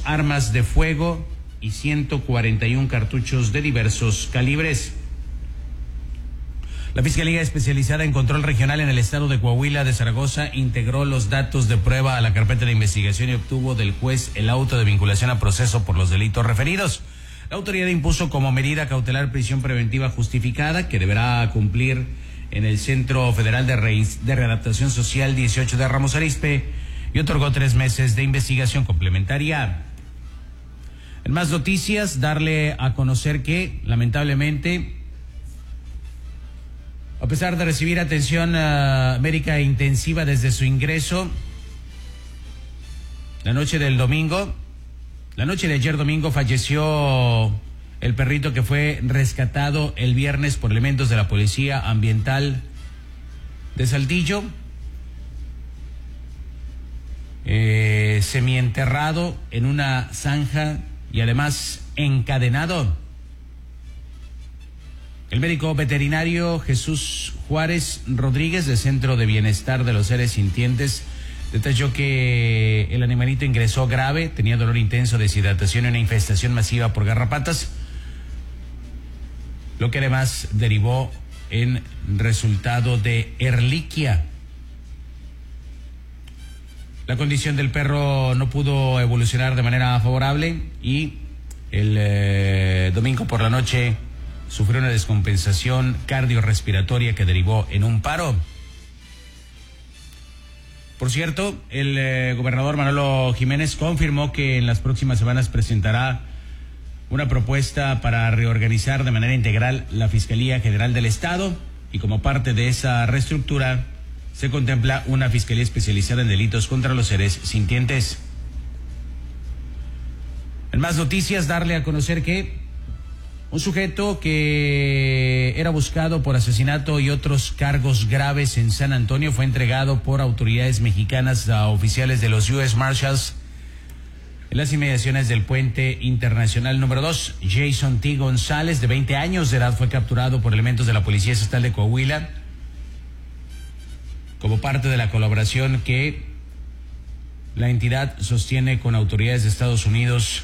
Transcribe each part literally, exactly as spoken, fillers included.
dos armas de fuego y ciento cuarenta y uno cartuchos de diversos calibres. La Fiscalía Especializada en Control Regional en el estado de Coahuila de Zaragoza integró los datos de prueba a la carpeta de investigación y obtuvo del juez el auto de vinculación a proceso por los delitos referidos. La autoridad impuso como medida cautelar prisión preventiva justificada que deberá cumplir en el Centro Federal de, Re de Readaptación Social dieciocho de Ramos Arizpe y otorgó tres meses de investigación complementaria. En más noticias, darle a conocer que, lamentablemente, a pesar de recibir atención uh, médica intensiva desde su ingreso, la noche del domingo, la noche de ayer domingo falleció el perrito que fue rescatado el viernes por elementos de la Policía Ambiental de Saltillo, eh, semienterrado en una zanja y además encadenado. El médico veterinario Jesús Juárez Rodríguez del Centro de Bienestar de los Seres Sintientes detalló que el animalito ingresó grave, tenía dolor intenso, deshidratación y una infestación masiva por garrapatas, lo que además derivó en resultado de erliquia. La condición del perro no pudo evolucionar de manera favorable y el eh, domingo por la noche sufrió una descompensación cardiorrespiratoria que derivó en un paro. Por cierto, el eh, gobernador Manolo Jiménez confirmó que en las próximas semanas presentará una propuesta para reorganizar de manera integral la Fiscalía General del Estado y como parte de esa reestructura se contempla una fiscalía especializada en delitos contra los seres sintientes. En más noticias, darle a conocer que un sujeto que era buscado por asesinato y otros cargos graves en San Antonio fue entregado por autoridades mexicanas a oficiales de los U S Marshals en las inmediaciones del Puente Internacional número dos. Jason T. González, de veinte años de edad, fue capturado por elementos de la Policía Estatal de Coahuila como parte de la colaboración que la entidad sostiene con autoridades de Estados Unidos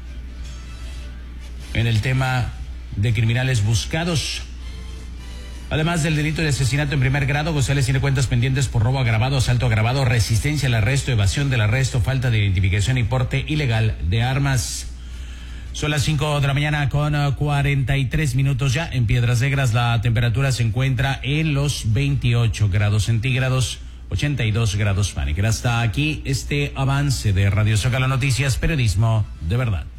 en el tema de criminales buscados. Además del delito de asesinato en primer grado, González tiene cuentas pendientes por robo agravado, asalto agravado, resistencia al arresto, evasión del arresto, falta de identificación y porte ilegal de armas. Son las cinco de la mañana con cuarenta y tres minutos ya. En Piedras Negras la temperatura se encuentra en los veintiocho grados centígrados, ochenta y dos grados Fahrenheit. Hasta aquí este avance de Radio Zócalo Noticias, periodismo de verdad.